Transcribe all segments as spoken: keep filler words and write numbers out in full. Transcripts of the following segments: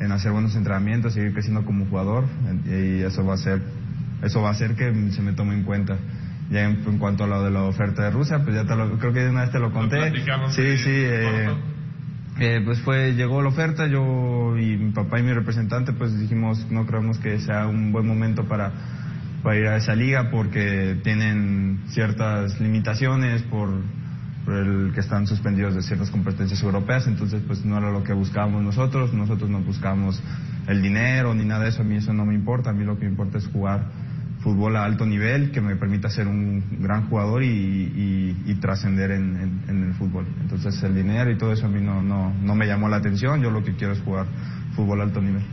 en hacer buenos entrenamientos, seguir creciendo como jugador, y eso va a ser, eso va a hacer que se me tome en cuenta. Ya en, en cuanto a lo de la oferta de Rusia, pues ya te lo, creo que una vez te lo conté. Lo sí, sí, eh, eh, pues fue, llegó la oferta, yo y mi papá y mi representante, pues dijimos, no creemos que sea un buen momento para, para ir a esa liga, porque tienen ciertas limitaciones por, por el que están suspendidos de ciertas competencias europeas, entonces pues no era lo que buscábamos nosotros, nosotros no buscamos el dinero ni nada de eso, a mí eso no me importa, a mí lo que me importa es jugar fútbol a alto nivel que me permita ser un gran jugador y, y, y trascender en, en, en el fútbol. Entonces el dinero y todo eso a mí no, no, no me llamó la atención, yo lo que quiero es jugar fútbol a alto nivel.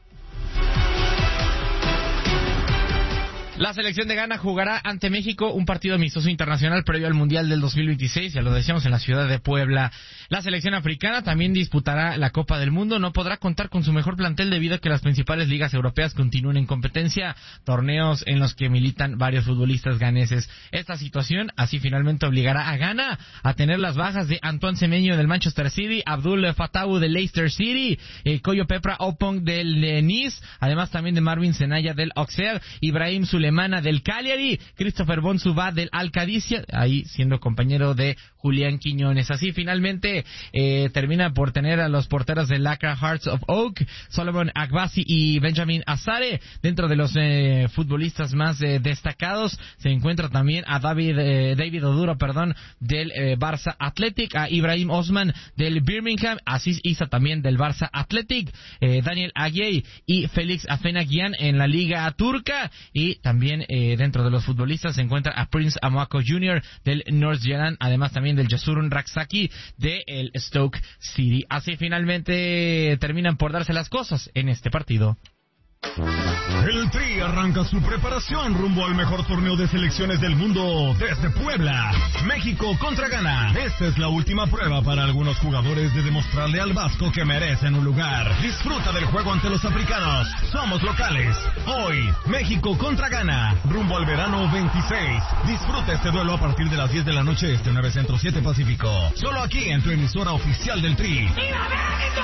La selección de Ghana jugará ante México un partido amistoso internacional previo al Mundial del dos mil veintiséis, ya lo decíamos, en la ciudad de Puebla. La selección africana también disputará la Copa del Mundo, no podrá contar con su mejor plantel debido a que las principales ligas europeas continúen en competencia, torneos en los que militan varios futbolistas ganeses. Esta situación así finalmente obligará a Ghana a tener las bajas de Antoine Semenyo del Manchester City, Abdul Fatawu del Leicester City, eh, Koyo Pepra Opong del eh, Nice, además también de Marvin Senaya del Auxerre, Ibrahim Suleiman del Cagliari, Christopher Bonsuba del Al-Qadisiyah, ahí siendo compañero de Julián Quiñones. Así finalmente eh, termina por tener a los porteros del Accra Hearts of Oak, Solomon Agbasi y Benjamin Azare. Dentro de los eh, futbolistas más eh, destacados se encuentra también a David eh, David Oduro, perdón, del eh, Barça Athletic, a Ibrahim Osman del Birmingham, Aziz Issa también del Barça Athletic, eh, Daniel Aguiy y Félix Afenagian en la Liga Turca, y también También eh, dentro de los futbolistas se encuentra a Prince Amoako junior del North Zealand, además también del Jasurun Raksaki del Stoke City. Así finalmente terminan por darse las cosas en este partido. El Tri arranca su preparación rumbo al mejor torneo de selecciones del mundo desde Puebla. México contra Ghana. Esta es la última prueba para algunos jugadores de demostrarle al Vasco que merecen un lugar. Disfruta del juego ante los africanos. Somos locales. Hoy, México contra Ghana. Rumbo al verano veintiséis. Disfruta este duelo a partir de las diez de la noche este, nueve Centro, siete Pacífico. Solo aquí en tu emisora oficial del Tri. ¡Viva México!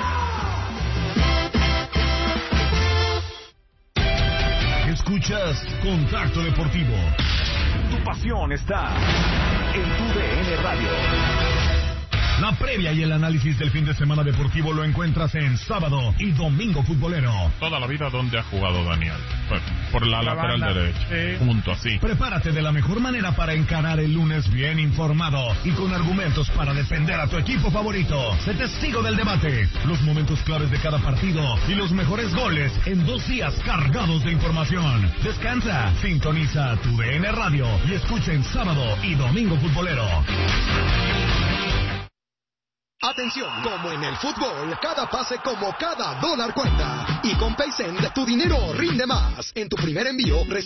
Escuchas Contacto Deportivo. Tu pasión está en tu D N Radio. La previa y el análisis del fin de semana deportivo lo encuentras en Sábado y Domingo Futbolero. Toda la vida donde ha jugado Daniel. Pues, por la, la lateral banda. derecha. Sí. Punto así. Prepárate de la mejor manera para encarar el lunes bien informado y con argumentos para defender a tu equipo favorito. Sé testigo del debate, los momentos claves de cada partido y los mejores goles en dos días cargados de información. Descansa, sintoniza tu D N Radio y escucha en Sábado y Domingo Futbolero. Atención, como en el fútbol, cada pase como cada dólar cuenta. Y con Paysend, tu dinero rinde más. En tu primer envío, recibe